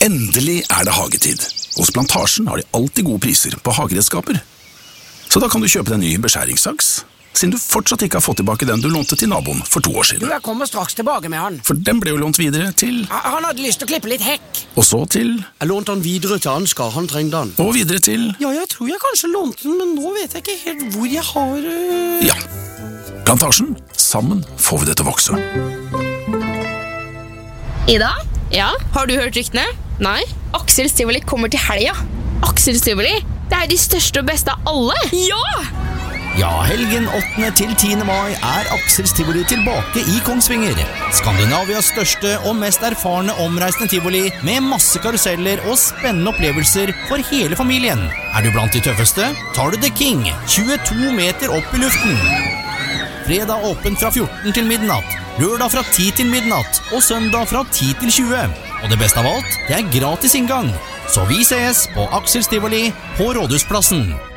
Endelig det hagetid. Hos Plantasjen har de alltid gode priser på hageredskaper. Så da kan du kjøpe deg en ny beskjæringssaks, siden du fortsatt ikke har fått tilbake den du lånte til naboen for 2 år siden. Jeg kommer straks tilbake med han. For den ble jo lånt videre til... Han hadde lyst til å klippe litt hekk. Og så til... Jeg lånte han videre til Ansgar, han trengte han. Og videre til... Ja, jeg tror jeg kanskje lånte den, men nå vet jeg ikke helt hvor jeg har... Ja, Plantasjen. Sammen får vi det til å vokse. Ida? Ja? Har du hørt ryktene? Nei? Aksel Stivoli kommer til helga. Aksel Stivoli? Det de største og beste av alle. Ja! Ja, helgen 8. til 10. mai Aksel Stivoli tilbake i Kongsvinger. Skandinavias største og mest erfarne omreisende tivoli, med masse karuseller og spennende opplevelser for hele familien. Du blant de tøffeste, tar du The King, 22 meter opp i luften. Fredag åpen fra 14 til midnatt, lørdag fra 10 til midnatt og søndag fra 10 til 20. Og det beste av alt, det gratis inngang. Så vi ses på Aksel Stivoli på Rådhusplassen.